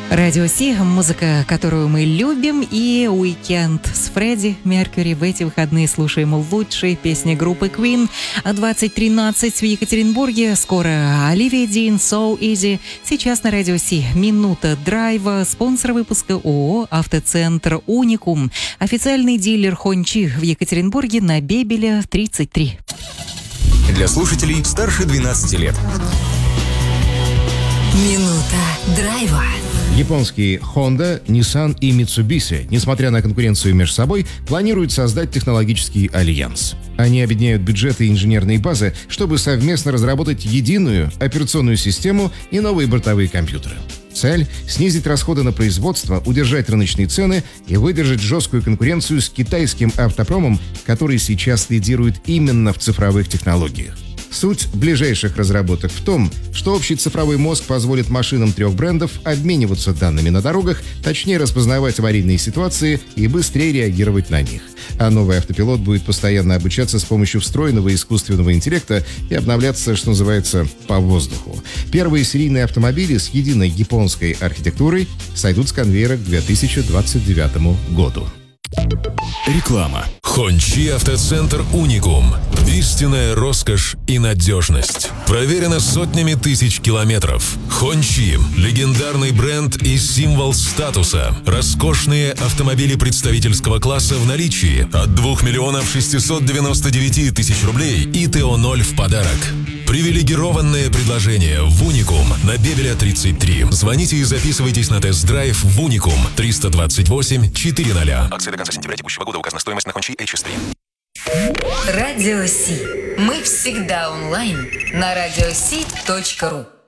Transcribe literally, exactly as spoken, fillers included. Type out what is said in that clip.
Радио Си, музыка, которую мы любим, и «Уикенд» с Фредди Меркьюри. В эти выходные слушаем лучшие песни группы Queen. двадцать тринадцать в Екатеринбурге. Скоро Оливия Дин, So Easy. Сейчас на Радио Си минута драйва. Спонсор выпуска ООО «Автоцентр Уникум». Официальный дилер Хончи в Екатеринбурге на Бебеля тридцать три. Для слушателей старше двенадцати лет. Минута драйва. Японские Honda, Nissan и Mitsubishi, несмотря на конкуренцию между собой, планируют создать технологический альянс. Они объединяют бюджеты и инженерные базы, чтобы совместно разработать единую операционную систему и новые бортовые компьютеры. Цель – снизить расходы на производство, удержать рыночные цены и выдержать жесткую конкуренцию с китайским автопромом, который сейчас лидирует именно в цифровых технологиях. Суть ближайших разработок в том, что общий цифровой мозг позволит машинам трех брендов обмениваться данными на дорогах, точнее распознавать аварийные ситуации и быстрее реагировать на них. А новый автопилот будет постоянно обучаться с помощью встроенного искусственного интеллекта и обновляться, что называется, по воздуху. Первые серийные автомобили с единой японской архитектурой сойдут с конвейера к две тысячи двадцать девятому году. Реклама. Хончи Автоцентр Уникум. Истинная роскошь и надежность. Проверено сотнями тысяч километров. Хончи – легендарный бренд и символ статуса. Роскошные автомобили представительского класса в наличии от двух миллионов шестисот девяноста девяти тысяч рублей и ТО ноль в подарок. Привилегированное предложение в Уникум на Бебеля тридцать три. Звоните и записывайтесь на тест-драйв в Уникум триста двадцать восемь четыреста. Акция до конца сентября текущего года. Указана стоимость на Хончи эйч эс три. Радио Си. Мы всегда онлайн на радиоси точка ру.